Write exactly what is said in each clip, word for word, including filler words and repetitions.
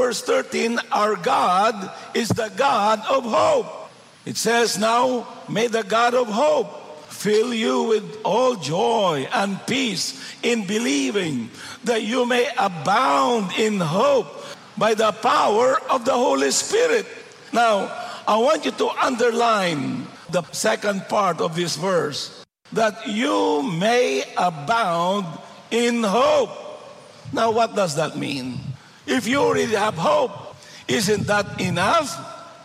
verse thirteen, our God is the God of hope. It says, now may the God of hope fill you with all joy and peace in believing, that you may abound in hope by the power of the Holy Spirit. Now, I want you to underline the second part of this verse, that you may abound in hope. Now, what does that mean? If you already have hope, isn't that enough?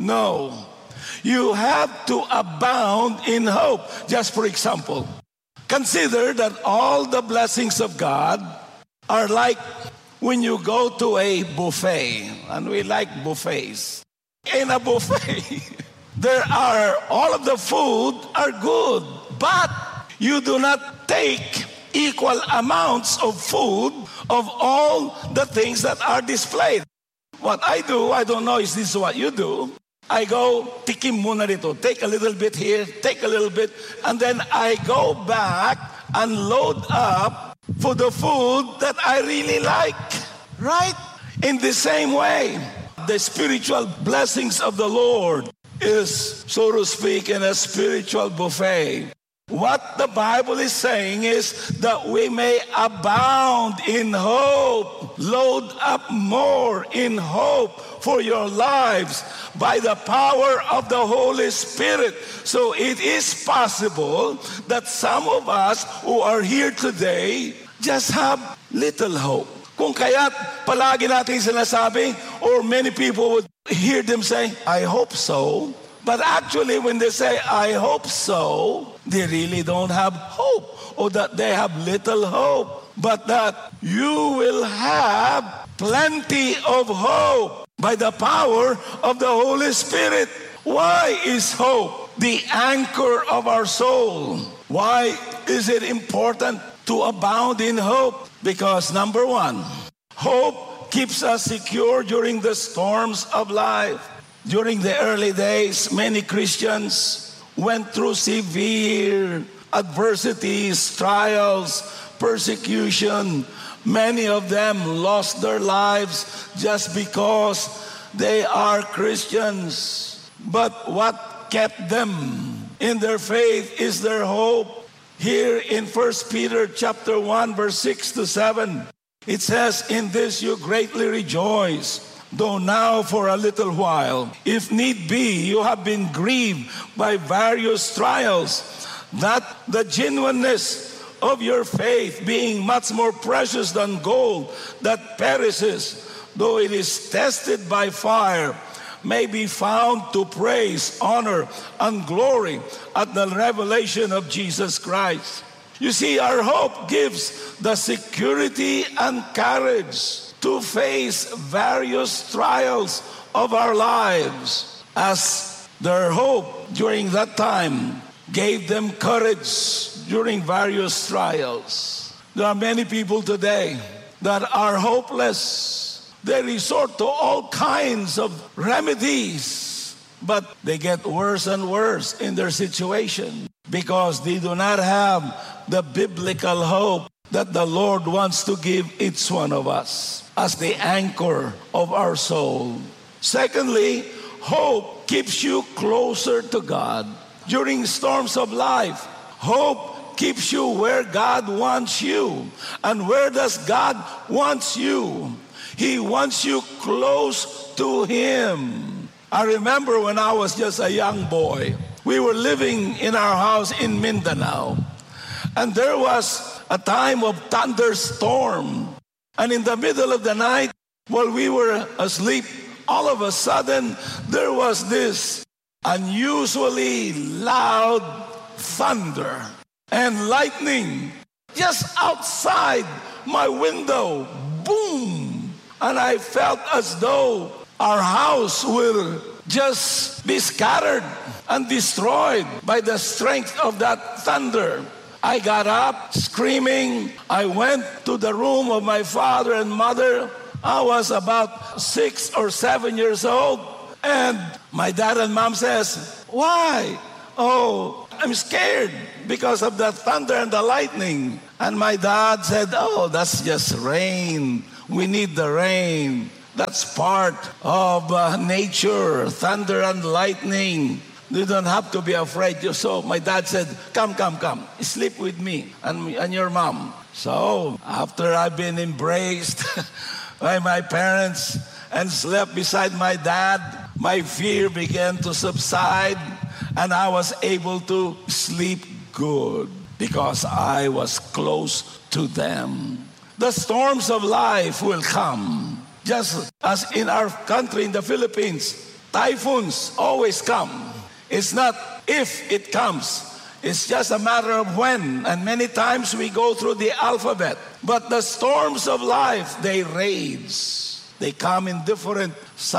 No. You have to abound in hope. Just for example, consider that all the blessings of God are like when you go to a buffet, and we like buffets. In a buffet, there are, all of the food are good, but you do not take equal amounts of food of all the things that are displayed. What I do, I don't know, is this what you do? I go, tikim muna dito, take a little bit here, take a little bit, and then I go back and load up for the food that I really like, right? In the same way, the spiritual blessings of the Lord is, so to speak, in a spiritual buffet. What the Bible is saying is that we may abound in hope, load up more in hope for your lives by the power of the Holy Spirit. So it is possible that some of us who are here today just have little hope. Kung kaya't palagi natin sinasabi, or many people would hear them say, I hope so. But actually, when they say, I hope so, they really don't have hope, or that they have little hope. But that you will have plenty of hope by the power of the Holy Spirit. Why is hope the anchor of our soul? Why is it important to abound in hope? Because number one, hope keeps us secure during the storms of life. During the early days, many Christians went through severe adversities, trials, persecution. Many of them lost their lives just because they are Christians. But what kept them in their faith is their hope. Here in First Peter chapter one, verse six to seven, it says, in this you greatly rejoice, though now for a little while, if need be, you have been grieved by various trials, that the genuineness of your faith, being much more precious than gold that perishes, though it is tested by fire, may be found to praise, honor, and glory at the revelation of Jesus Christ. You see, our hope gives the security and courage to face various trials of our lives, as their hope during that time gave them courage during various trials. There are many people today that are hopeless. They resort to all kinds of remedies, but they get worse and worse in their situation because they do not have the biblical hope that the Lord wants to give each one of us as the anchor of our soul. Secondly, hope keeps you closer to God during storms of life. Hope keeps you where God wants you. And where does God want you? He wants you close to Him. I remember when I was just a young boy, we were living in our house in Mindanao, and there was a time of thunderstorm. And in the middle of the night, while we were asleep, all of a sudden, there was this unusually loud thunder and lightning just outside my window. Boom! And I felt as though our house will just be scattered and destroyed by the strength of that thunder. I got up screaming. I went to the room of my father and mother. I was about six or seven years old. And my dad and mom says, why? Oh, I'm scared because of the thunder and the lightning. And my dad said, oh, that's just rain. We need the rain. That's part of uh, nature, thunder and lightning. You don't have to be afraid. So my dad said, come, come, come, sleep with me and, and your mom. So after I've been embraced by my parents and slept beside my dad, my fear began to subside and I was able to sleep good because I was close to them. The storms of life will come. Just as in our country, in the Philippines, typhoons always come. It's not if it comes. It's just a matter of when. And many times we go through the alphabet. But the storms of life, they rage. They come in different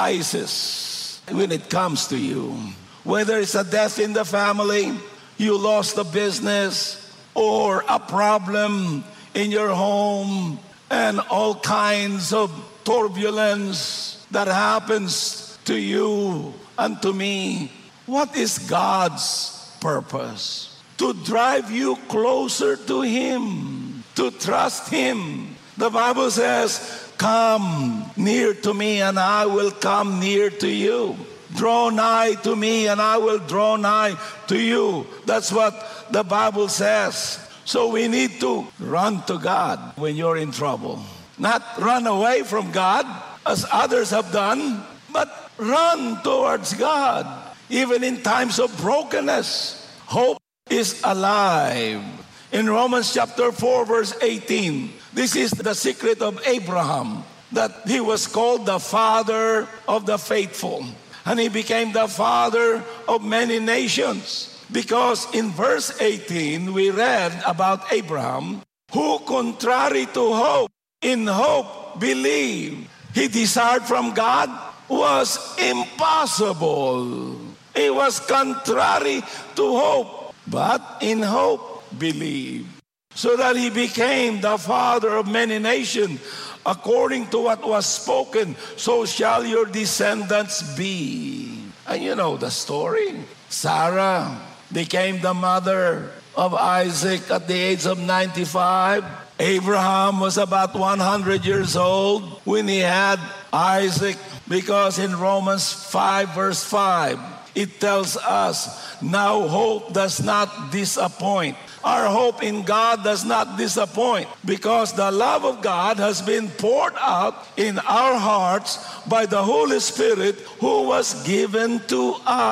sizes when it comes to you. Whether it's a death in the family, you lost a business, or a problem in your home, and all kinds of turbulence that happens to you and to me. What is God's purpose? To drive you closer to Him, to trust Him. The Bible says, come near to me and I will come near to you. Draw nigh to me and I will draw nigh to you. That's what the Bible says. So we need to run to God when you're in trouble. Not run away from God as others have done, but run towards God. Even in times of brokenness, hope is alive. In Romans chapter four, verse eighteen, this is the secret of Abraham, that he was called the father of the faithful. And he became the father of many nations. Because in verse eighteen, we read about Abraham, who contrary to hope, in hope believed. He desired from God was impossible. It was contrary to hope, but in hope believed. So that he became the father of many nations, according to what was spoken, so shall your descendants be. And you know the story. Sarah became the mother of Isaac at the age of ninety-five. Abraham was about one hundred years old when he had Isaac, because in Romans five, verse five, it tells us, now hope does not disappoint. Our hope in God does not disappoint, because the love of God has been poured out in our hearts by the Holy Spirit who was given to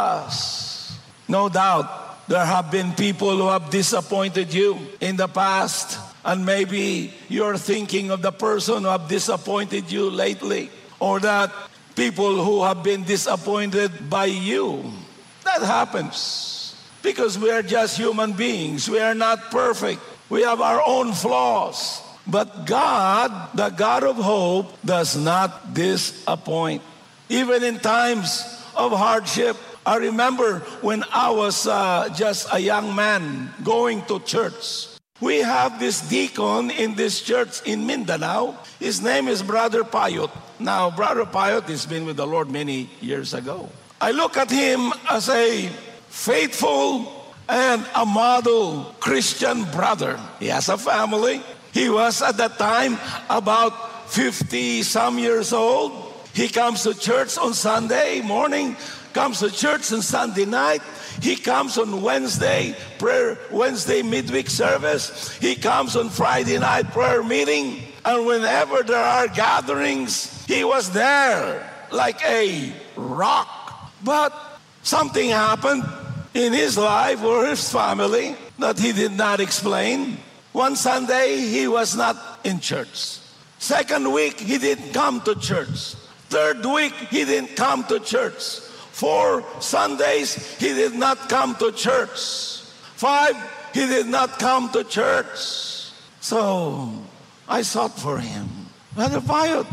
us. No doubt, there have been people who have disappointed you in the past, and maybe you're thinking of the person who have disappointed you lately, or that people who have been disappointed by you. That happens because we are just human beings. We are not perfect. We have our own flaws. But God, the God of hope, does not disappoint. Even in times of hardship, I remember when I was uh, just a young man going to church. We have this deacon in this church in Mindanao. His name is Brother Payot. Now, Brother Payot has been with the Lord many years ago. I look at him as a faithful and a model Christian brother. He has a family. He was at that time about fifty some years old. He comes to church on Sunday morning, comes to church on Sunday night. He comes on Wednesday, prayer, Wednesday midweek service. He comes on Friday night prayer meeting. And whenever there are gatherings, he was there like a rock. But something happened in his life or his family that he did not explain. One Sunday, he was not in church. Second week, he didn't come to church. Third week, he didn't come to church. Four Sundays, he did not come to church. Five, he did not come to church. So I sought for him. Brother Payot,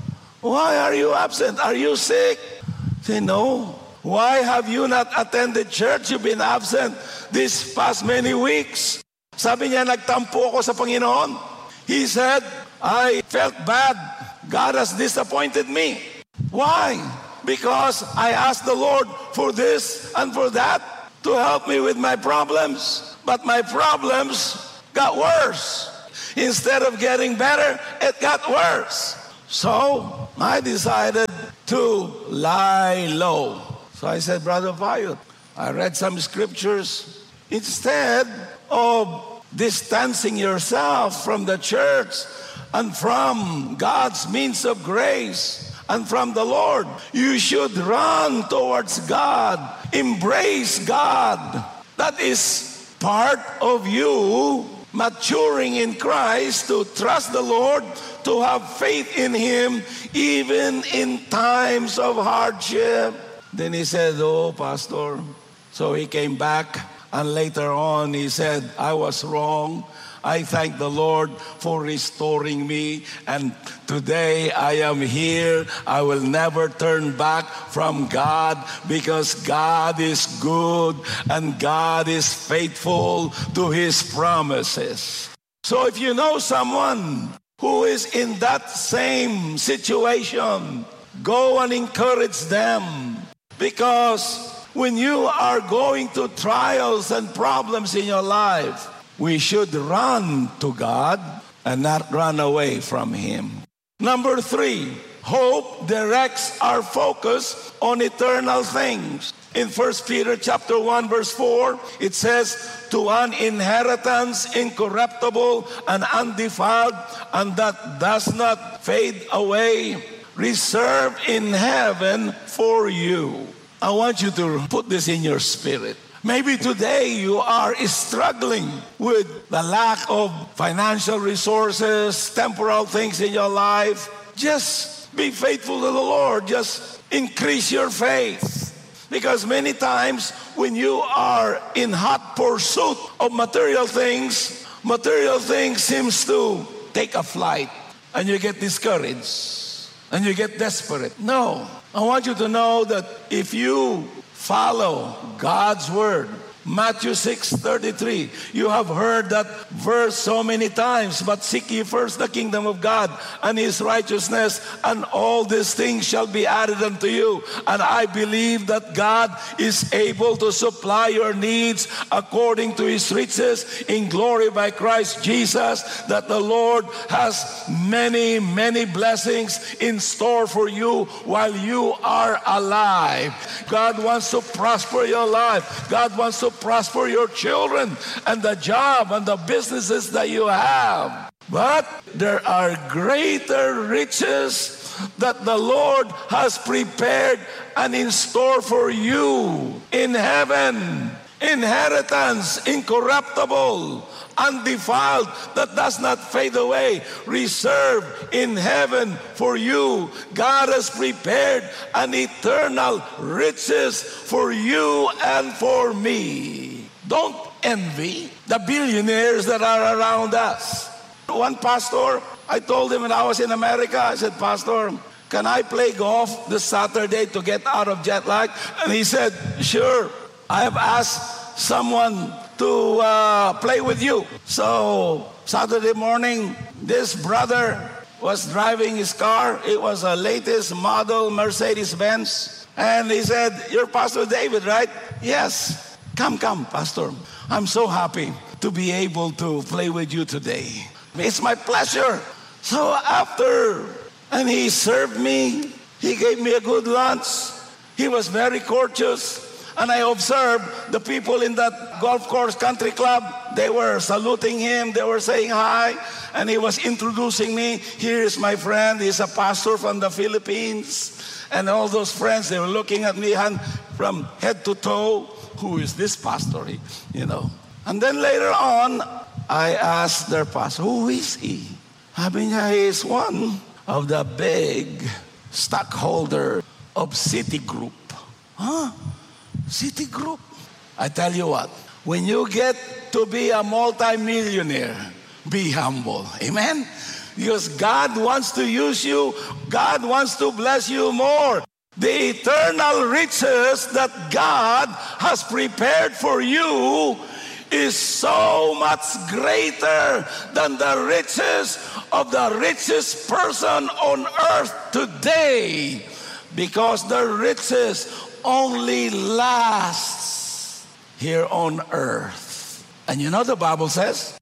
why are you absent? Are you sick? Say, no. Why have you not attended church? You've been absent this past many weeks. Sabi niya, nagtampo ako sa Panginoon. He said, I felt bad. God has disappointed me. Why? Because I asked the Lord for this and for that to help me with my problems. But my problems got worse. Instead of getting better, it got worse. So I decided to lie low. So I said, Brother Payut, I read some scriptures. Instead of distancing yourself from the church and from God's means of grace and from the Lord, you should run towards God, embrace God. That is part of you maturing in Christ, to trust the Lord, to have faith in Him even in times of hardship. Then he said, oh, Pastor. So he came back, and later on he said, I was wrong. I thank the Lord for restoring me, and today I am here. I will never turn back from God, because God is good and God is faithful to His promises. So if you know someone who is in that same situation, go and encourage them, because when you are going through trials and problems in your life, we should run to God and not run away from Him. Number three, hope directs our focus on eternal things. In First Peter chapter one, verse four, it says, to an inheritance incorruptible and undefiled, and that does not fade away, reserved in heaven for you. I want you to put this in your spirit. Maybe today you are struggling with the lack of financial resources, temporal things in your life. Just be faithful to the Lord. Just increase your faith. Because many times when you are in hot pursuit of material things, material things seems to take a flight, and you get discouraged and you get desperate. No, I want you to know that if you follow God's word, Matthew six thirty-three, you have heard that verse so many times, but seek ye first the kingdom of God and His righteousness, and all these things shall be added unto you. And I believe that God is able to supply your needs according to His riches in glory by Christ Jesus, that the Lord has many, many blessings in store for you while you are alive. God wants to prosper your life. God wants to prosper your children and the job and the businesses that you have. But there are greater riches that the Lord has prepared and in store for you in heaven. Inheritance incorruptible, undefiled, that does not fade away, reserved in heaven for you. God has prepared an eternal riches for you and for me. Don't envy the billionaires that are around us. One pastor, I told him when I was in America, I said, Pastor, can I play golf this Saturday to get out of jet lag? And he said, sure. I have asked someone to uh, play with you. So Saturday morning, this brother was driving his car. It was a latest model Mercedes-Benz. And he said, you're Pastor David, right? Yes. Come, come, Pastor. I'm so happy to be able to play with you today. It's my pleasure. So after, and he served me, he gave me a good lunch. He was very courteous. And I observed the people in that golf course country club, they were saluting him, they were saying hi, and he was introducing me. Here is my friend, he's a pastor from the Philippines. And all those friends, they were looking at me and from head to toe, who is this pastor? He, you know. And then later on, I asked their pastor, who is he? Sabi niya, he is one of the big stockholder of Citigroup. Huh? Citigroup. I tell you what, when you get to be a multi-millionaire, be humble. Amen? Because God wants to use you. God wants to bless you more. The eternal riches that God has prepared for you is so much greater than the riches of the richest person on earth today. Because the riches only lasts here on earth. And you know the Bible says,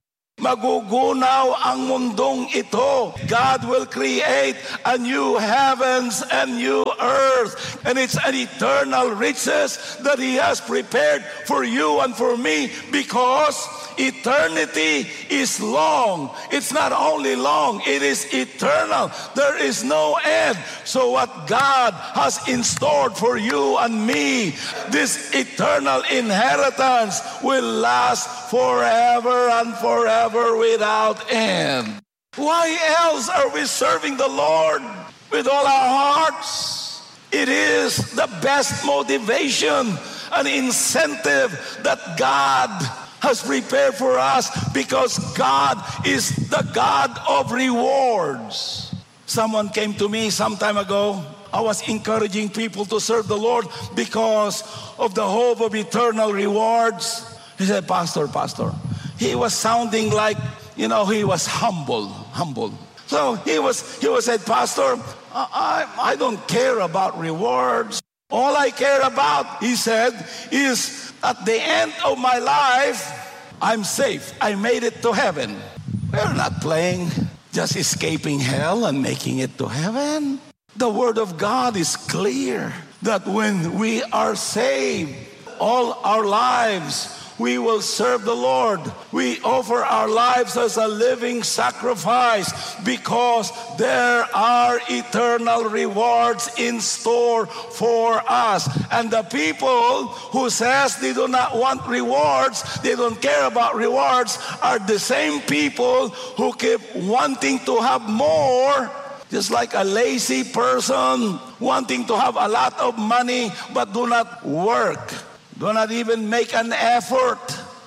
Magugunaw ang mundong ito. God will create a new heavens and new earth. And it's an eternal riches that He has prepared for you and for me, because eternity is long. It's not only long, it is eternal. There is no end. So what God has in store for you and me, this eternal inheritance, will last forever and forever without end. Why else are we serving the Lord with all our hearts? It is the best motivation and incentive that God has prepared for us, because God is the God of rewards. Someone came to me some time ago. I was encouraging people to serve the Lord because of the hope of eternal rewards. He said, Pastor, Pastor. He was sounding like, you know, he was humble, humble. So he was, he was said, Pastor, I, I don't care about rewards. All I care about, he said, is at the end of my life, I'm safe. I made it to heaven. We're not playing, just escaping hell and making it to heaven. The Word of God is clear that when we are saved, all our lives, we will serve the Lord. We offer our lives as a living sacrifice, because there are eternal rewards in store for us. And the people who says they do not want rewards, they don't care about rewards, are the same people who keep wanting to have more. Just like a lazy person wanting to have a lot of money but do not work, do not even make an effort.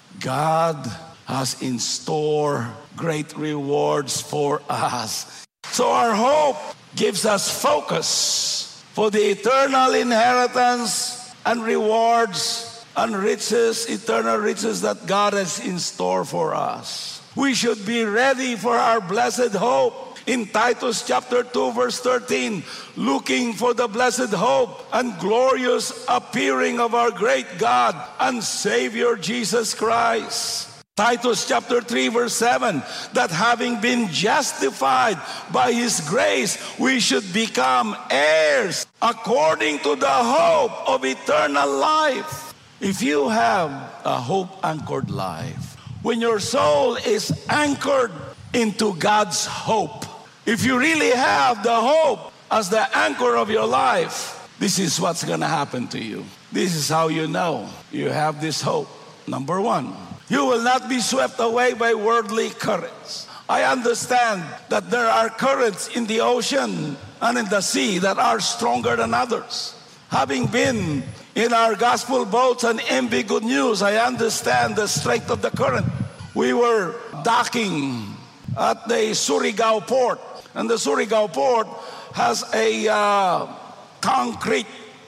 God has in store great rewards for us. So our hope gives us focus for the eternal inheritance and rewards and riches, eternal riches that God has in store for us. We should be ready for our blessed hope. In Titus chapter two, verse thirteen, looking for the blessed hope and glorious appearing of our great God and Savior Jesus Christ. Titus chapter three, verse seven, that having been justified by His grace, we should become heirs according to the hope of eternal life. If you have a hope-anchored life, when your soul is anchored into God's hope, if you really have the hope as the anchor of your life, this is what's going to happen to you. This is how you know you have this hope. Number one, you will not be swept away by worldly currents. I understand that there are currents in the ocean and in the sea that are stronger than others. Having been in our gospel boats and M B Good News, I understand the strength of the current. We were docking at the Surigao port. And the Surigao port has a uh, concrete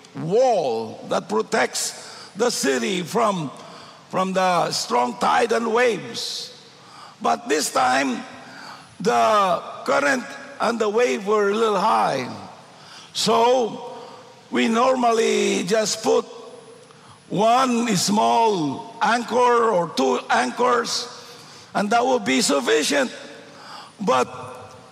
wall that protects the city from, from the strong tide and waves. But this time, the current and the wave were a little high. So we normally just put one small anchor or two anchors, and that will be sufficient. But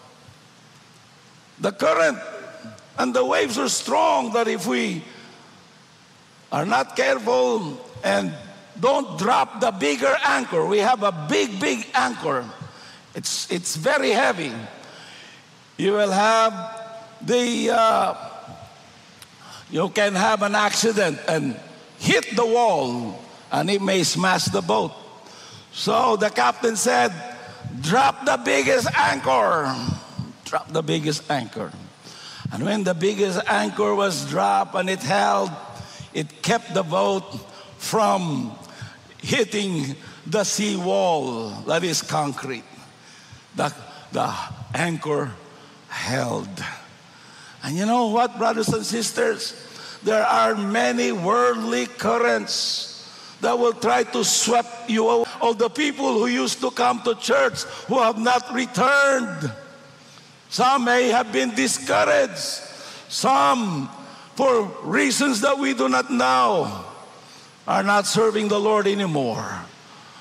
the current and the waves are strong that if we are not careful and don't drop the bigger anchor, we have a big, big anchor. It's, it's very heavy. You will have the, uh, you can have an accident and hit the wall and it may smash the boat. So the captain said, drop the biggest anchor. Drop the biggest anchor. And when the biggest anchor was dropped and it held, it kept the boat from hitting the sea wall that is concrete. The, the anchor held. And you know what, brothers and sisters? There are many worldly currents that will try to sweep you away. Of the people who used to come to church who have not returned. Some may have been discouraged. Some, for reasons that we do not know, are not serving the Lord anymore.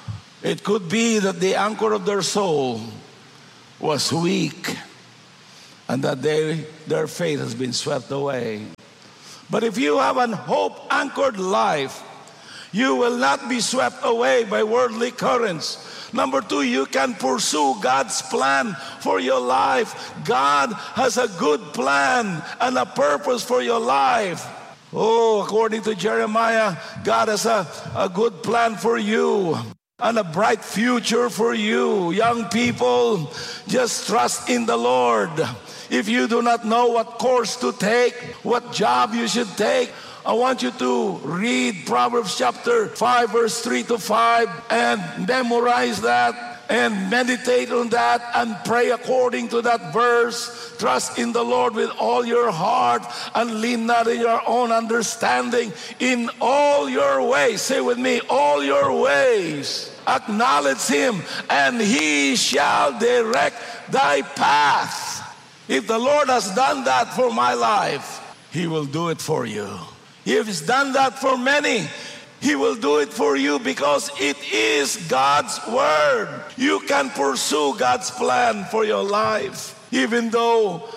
It could be that the anchor of their soul was weak and that they, their faith has been swept away. But if you have an hope-anchored life, you will not be swept away by worldly currents. Number two, you can pursue God's plan for your life. God has a good plan and a purpose for your life. Oh, according to Jeremiah, God has a, a good plan for you and a bright future for you. Young people, just trust in the Lord. If you do not know what course to take, what job you should take, I want you to read Proverbs chapter five, verse three to five, and memorize that and meditate on that and pray according to that verse. Trust in the Lord with all your heart and lean not in your own understanding. In all your ways, say with me, all your ways, acknowledge Him, and He shall direct thy path. If the Lord has done that for my life, He will do it for you. If He's done that for many, He will do it for you, because it is God's word. You can pursue God's plan for your life, even though